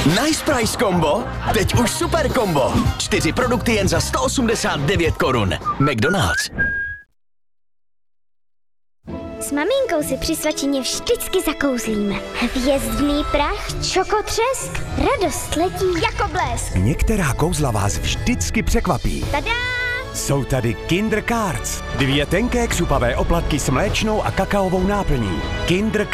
Nice Price Combo? Teď už super kombo. 4 produkty jen za 189 korun. McDonald's. S maminkou si při svačině vždycky zakouzlíme. Hvězdný prach, čokotřesk, radost letí jako blesk. Některá kouzla vás vždycky překvapí. Tada! Jsou tady Kinder Cards. 2 tenké křupavé oplatky s mléčnou a kakaovou náplní. Kinder